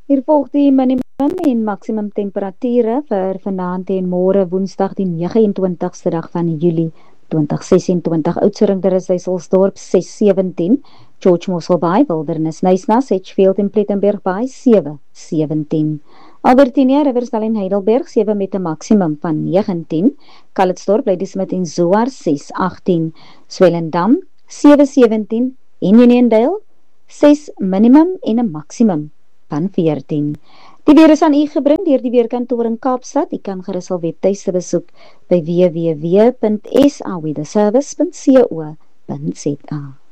Hier volg die minimum en maksimum temperature vir vanaand en môre Woensdag die 29ste dag van Julie 2026. Oudtshoorn, Rysdorp 6:17, George Mosselbaai, Wildernis, Nysna, Sedgefield en Plettenberg Bay 7:17. Albertinia, Riversdal en Heidelberg 7 met 'n maksimum van 19. Calitzdorp, Ladysmith en Zoar 6:18. Swellendam 7:17 en Uniondale 6 minimum en 'n maksimum van 14. Die weer is aan u gebring deur die weerkantoor in Kaapstad. U kan gerus al webtuiste besoek by www.saweatherservice.co.za.